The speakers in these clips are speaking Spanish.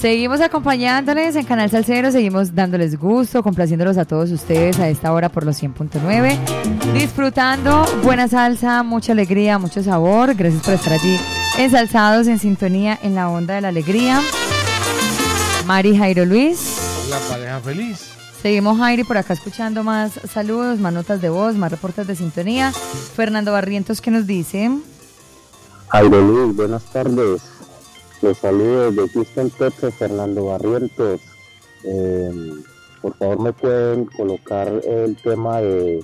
Seguimos acompañándoles en Canal Salsero, seguimos dándoles gusto, complaciéndolos a todos ustedes a esta hora por los 100.9, disfrutando buena salsa, mucha alegría, mucho sabor. Gracias por estar allí ensalzados en sintonía en la onda de la alegría. Mari, Jairo, Luis. La pareja feliz. Seguimos, Jairi, por acá escuchando más saludos, más notas de voz, más reportes de sintonía. Fernando Barrientos, ¿qué nos dice? Jairo Luis, buenas tardes. Los saludos de Houston, Texas, Fernando Barrientos. Por favor, ¿me pueden colocar el tema del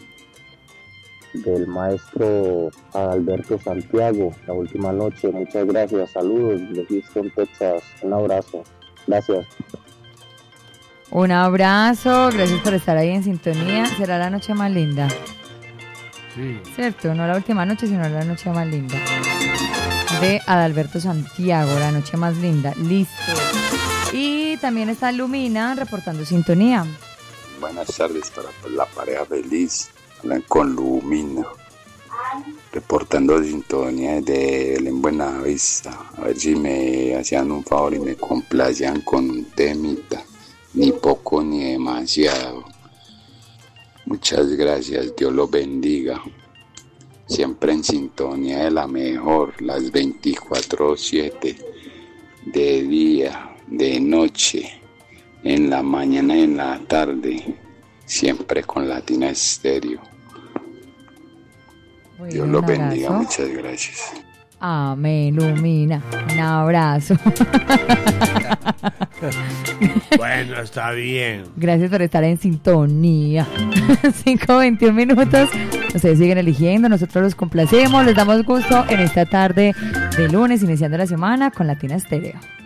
maestro Adalberto Santiago, La Última Noche? Muchas gracias, saludos de Houston, Texas. Un abrazo, gracias. Un abrazo, gracias por estar ahí en sintonía. Será la noche más linda. Sí. Cierto, no la última noche, sino la noche más linda. De Adalberto Santiago, la noche más linda. Listo. Y también está Lumina reportando sintonía. Buenas tardes para la pareja feliz. Hablan con Lumina. Reportando sintonía desde Belén Buenavista. A ver si me hacían un favor y me complacían con un temita. Ni poco ni demasiado. Muchas gracias, Dios los bendiga. Siempre en sintonía de la mejor, las 24/7, de día, de noche, en la mañana y en la tarde, siempre con Latina Estéreo. Bueno, Dios los bendiga, muchas gracias. Amén, Lumina. Un abrazo. Bueno, está bien. Gracias por estar en sintonía. 5:21 minutos. Ustedes siguen eligiendo, nosotros los complacemos, les damos gusto en esta tarde de lunes, iniciando la semana con Latina Estéreo.